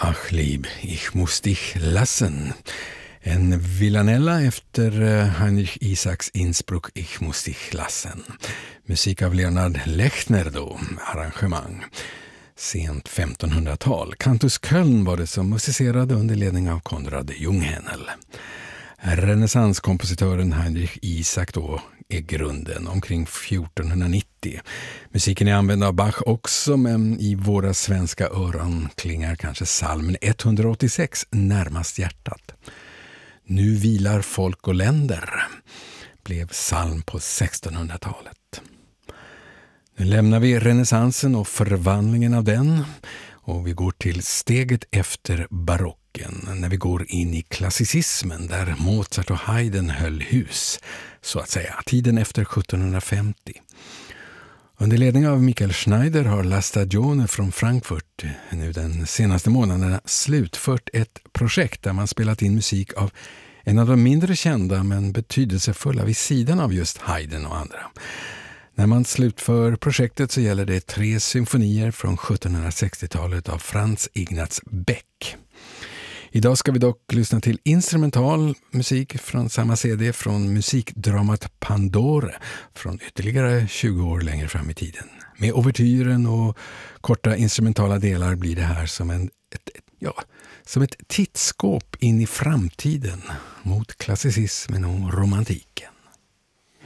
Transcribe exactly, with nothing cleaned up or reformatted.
Ach lieb, ich muss dich lassen. En villanella efter Heinrich Isaacs Innsbruck, Ich muss dich lassen. Musik av Leonard Lechner då, arrangemang. Sent femtonhundratal. Cantus Köln var det som musicerade under ledning av Konrad Junghänel. Renässanskompositören Heinrich Isaac då är grunden omkring fjortonhundranittio. Musiken är använd av Bach också, men i våra svenska öron klingar kanske psalmen etthundraåttiosex närmast hjärtat. Nu vilar folk och länder blev psalm på sextonhundratalet. Nu lämnar vi renässansen och förvandlingen av den och vi går till steget efter barocken när vi går in i klassicismen där Mozart och Haydn höll hus, så att säga, tiden efter sjuttonhundrafemtio. Under ledning av Michael Schneider har La Stagione från Frankfurt nu den senaste månaderna slutfört ett projekt där man spelat in musik av en av de mindre kända men betydelsefulla vid sidan av just Haydn och andra. När man slutför projektet så gäller det tre symfonier från sjuttonhundrasextiotalet av Franz Ignaz Beck. Idag ska vi dock lyssna till instrumental musik från samma C D från musikdramat Pandore från ytterligare tjugo år längre fram i tiden. Med ouvertyren och korta instrumentala delar blir det här som, en, ett, ja, som ett tittskåp in i framtiden mot klassicismen och romantiken.